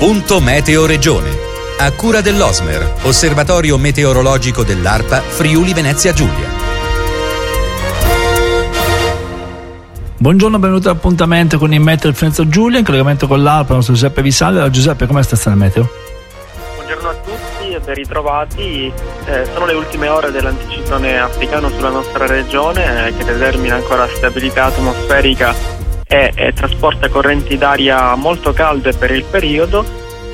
Punto Meteo Regione. A cura dell'Osmer, Osservatorio Meteorologico dell'ARPA Friuli Venezia Giulia. Buongiorno, benvenuti all'appuntamento con il Meteo Venezia Giulia, in collegamento con l'ARPA, il nostro Giuseppe Visalli. Giuseppe, com'è stazione meteo? Buongiorno a tutti e ben ritrovati. Sono le ultime ore dell'anticiclone africano sulla nostra regione, che determina ancora stabilità atmosferica e trasporta correnti d'aria molto calde per il periodo.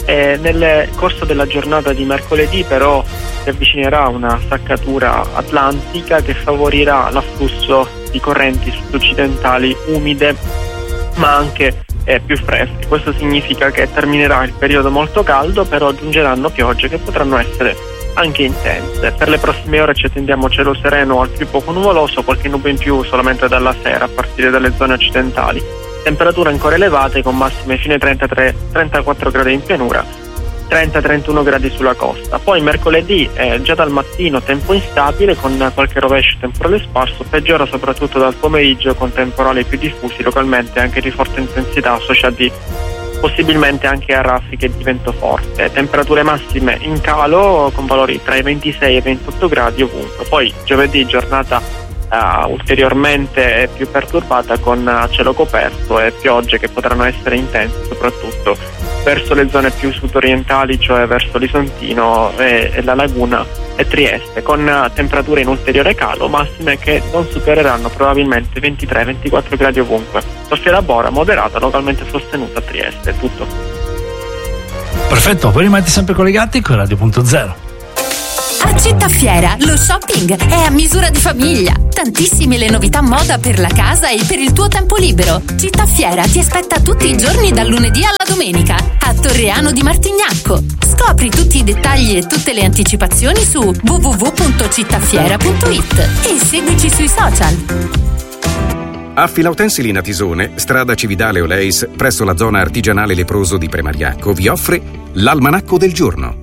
Nel corso della giornata di mercoledì però si avvicinerà una staccatura atlantica che favorirà l'afflusso di correnti sud-occidentali umide ma anche più fresche. Questo significa che terminerà il periodo molto caldo, però aggiungeranno piogge che potranno essere anche intense. Per le prossime ore ci attendiamo cielo sereno al più poco nuvoloso, qualche nube in più solamente dalla sera a partire dalle zone occidentali. Temperature ancora elevate con massime fino ai 33-34 gradi in pianura, 30-31 gradi sulla costa. Poi mercoledì già dal mattino tempo instabile con qualche rovescio temporale sparso, peggiora soprattutto dal pomeriggio con temporali più diffusi localmente anche di forte intensità associati possibilmente anche a raffiche di vento forte. Temperature massime in calo con valori tra i 26 e i 28 gradi ovunque. Poi giovedì giornata ulteriormente più perturbata con cielo coperto e piogge che potranno essere intense soprattutto verso le zone più sudorientali, cioè verso l'Isontino e la Laguna e Trieste, con temperature in ulteriore calo, massime che non supereranno probabilmente 23-24 gradi ovunque. Soffia da Bora moderata, localmente sostenuta a Trieste. È tutto. Perfetto, poi rimanete sempre collegati con Radio.0. A Città Fiera lo shopping è a misura di famiglia. Tantissime le novità moda per la casa e per il tuo tempo libero. Città Fiera ti aspetta tutti i giorni dal lunedì alla domenica a Torreano di Martignacco. Scopri tutti i dettagli e tutte le anticipazioni su www.cittafiera.it e seguici sui social. A Filautensili Natisone, strada Cividale Oleis, presso la zona artigianale leproso di Premariacco, vi offre l'Almanacco del Giorno.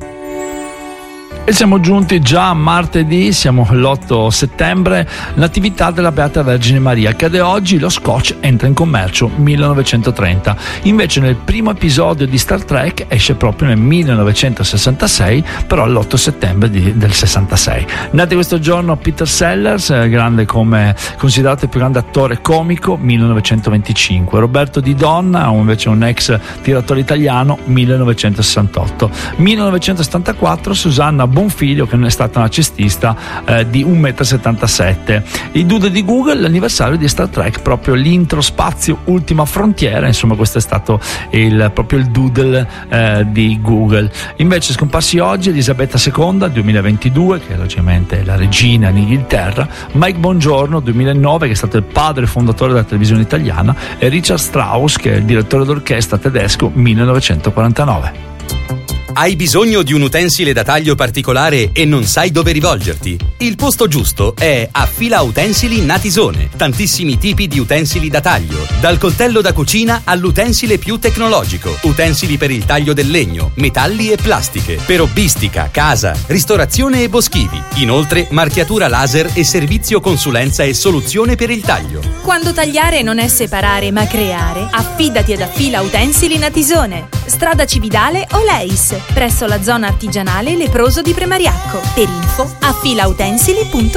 E siamo giunti già a martedì, siamo l'8 settembre, Natività della Beata Vergine Maria. Accade oggi, lo Scotch entra in commercio 1930. Invece nel primo episodio di Star Trek esce proprio nel 1966, però l'8 settembre del 66. Nato questo giorno Peter Sellers, grande come considerato il più grande attore comico, 1925. Roberto Di Donna, invece un ex tiratore italiano, 1968. 1974 Susanna Bonfiglio, che non è stata una cestista di 1,77 m. Il doodle di Google, l'anniversario di Star Trek, proprio l'intro spazio ultima frontiera, insomma questo è stato proprio il doodle di Google. Invece scomparsi oggi Elisabetta II 2022, che è logicamente la regina in Inghilterra, Mike Bongiorno 2009, che è stato il padre fondatore della televisione italiana, e Richard Strauss, che è il direttore d'orchestra tedesco, 1949. Hai bisogno di un utensile da taglio particolare e non sai dove rivolgerti? Il posto giusto è Affila Utensili Natisone. Tantissimi tipi di utensili da taglio, dal coltello da cucina all'utensile più tecnologico. Utensili per il taglio del legno, metalli e plastiche, per hobbistica, casa, ristorazione e boschivi. Inoltre marchiatura laser e servizio consulenza e soluzione per il taglio. Quando tagliare non è separare ma creare, affidati ad Affila Utensili Natisone. Strada Cividale Oleis, presso la zona artigianale leproso di Premariacco. Per info affilautensili.it.